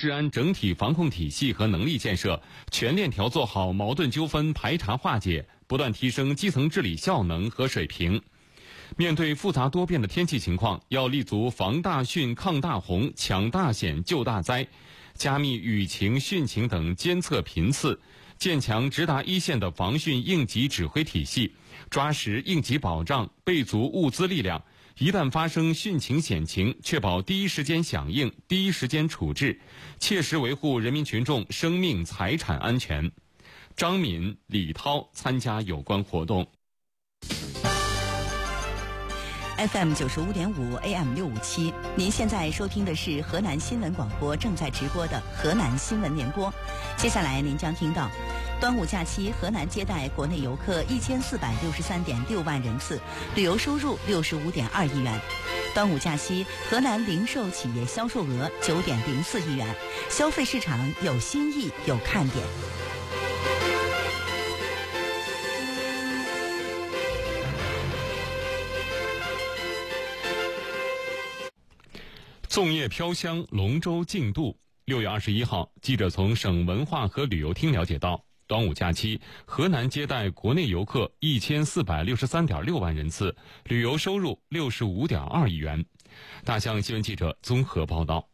治安整体防控体系和能力建设，全链条做好矛盾纠纷排查化解，不断提升基层治理效能和水平。面对复杂多变的天气情况，要立足防大汛、抗大洪、抢大险、救大灾，加密雨情、汛情等监测频次，建强直达一线的防汛应急指挥体系，抓实应急保障，备足物资力量。一旦发生汛情险情，确保第一时间响应、第一时间处置，切实维护人民群众生命财产安全。张敏、李涛参加有关活动。 FM 95.5 AM 657，您现在收听的是河南新闻广播正在直播的河南新闻联播。接下来您将听到，端午假期河南接待国内游客1463.6万人次，旅游收入65.2亿元。端午假期河南零售企业销售额9.04亿元，消费市场有新意有看点。 粽叶飘香，龙舟竞渡。6月21号，记者从省文化和旅游厅了解到，端午假期河南接待国内游客1463.6万人次，旅游收入65.2亿元。大象新闻记者综合报道。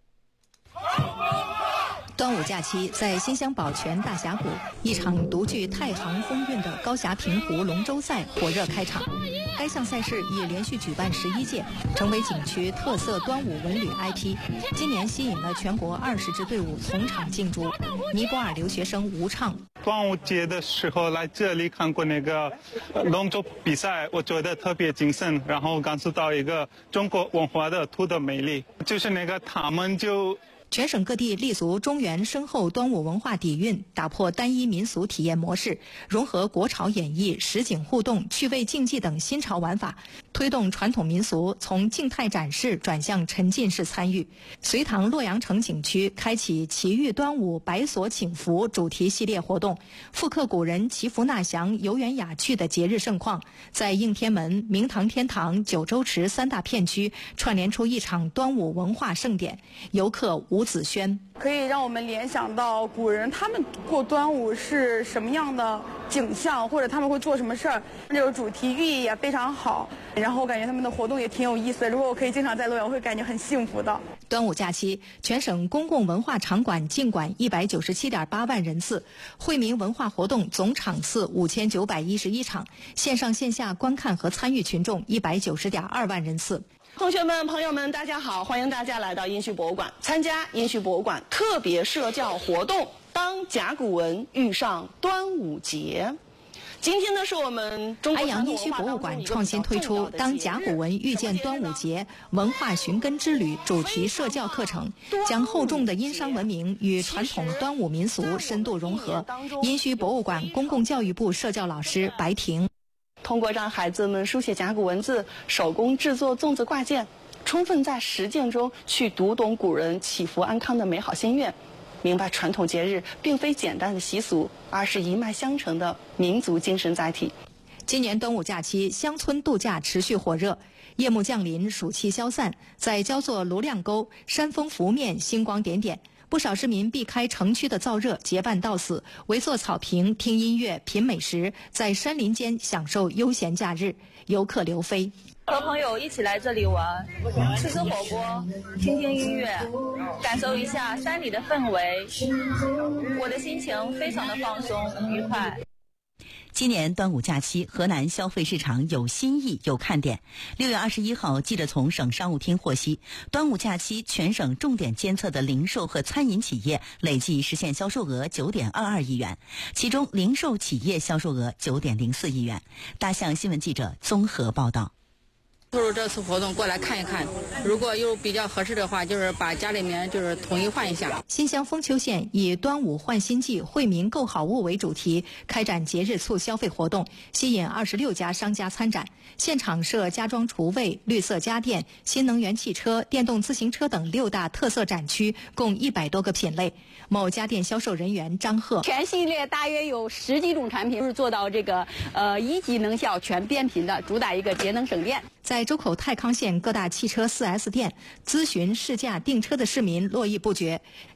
端午假期在新乡宝泉大峡谷，一场独具太行风韵的高峡平湖龙舟赛火热开场。该项赛事已连续举办11届，成为景区特色端午文旅 IP。今年吸引了全国20支队伍从场竞逐。尼泊尔留学生吴畅， 端午节的时候来这里看过那个龙舟比赛，我觉得特别精神，然后感受到一个中国文化的土的美丽，就是那个他们就。 全省各地立足中原深厚端午文化底蕴，打破单一民俗体验模式，融合国潮演绎、实景互动、趣味竞技等新潮玩法，推动传统民俗从静态展示转向沉浸式参与。隋唐洛阳城景区开启祈遇端午百所请福主题系列活动，复刻古人祈福纳祥、游园雅趣的节日盛况，在应天门、明堂天堂、九州池3大片区串联出一场端午文化盛典。游客吴子轩， 可以让我们联想到古人他们过端午是什么样的景象，或者他们会做什么事儿，这个主题寓意也非常好。然后我感觉他们的活动也挺有意思的，如果我可以经常在洛阳，我会感觉很幸福的。 端午假期，全省公共文化场馆进馆197.8万人次，惠民文化活动总场次5911场，线上线下观看和参与群众190.2万人次。 同学们、朋友们，大家好！欢迎大家来到殷墟博物馆，参加殷墟博物馆特别社教活动“当甲骨文遇上端午节”。今天呢，是我们中国安阳殷墟博物馆创新推出“当甲骨文遇见端午节”文化寻根之旅主题社教课程，将厚重的殷商文明与传统端午民俗深度融合。殷墟博物馆公共教育部社教老师白婷。 通过让孩子们书写甲骨文字、手工制作粽子挂件，充分在实践中去读懂古人祈福安康的美好心愿，明白传统节日并非简单的习俗，而是一脉相承的民族精神载体。 今年端午假期，乡村度假持续火热。夜幕降临，暑气消散，在焦作卢亮沟，山峰拂面，星光点点。不少市民避开城区的燥热，结伴到此，围坐草坪，听音乐，品美食，在山林间享受悠闲假日。游客刘飞， 和朋友一起来这里玩，吃吃火锅，听听音乐，感受一下山里的氛围，我的心情非常的放松愉快。 今年端午假期，河南消费市场有新意有看点。6月21号，记者从省商务厅获悉，端午假期全省重点监测的零售和餐饮企业累计实现销售额9.22亿元，其中零售企业销售额9.04亿元。大象新闻记者综合报道。 投入这次活动过来看一看，如果有比较合适的话，就是把家里面就是统一换一下。 新乡丰丘县以端午换新季，惠民购好物为主题，开展节日促消费活动，吸引26家商家参展。现场设家装厨卫、绿色家电、新能源汽车、电动自行车等6大特色展区，共100多个品类。某家电销售人员张贺， 全系列大约有10几种产品，是做到这个1级能效全变频的，主打一个节能省电。 在周口太康县各大汽车 4S 店咨询试驾订车的市民络绎不绝。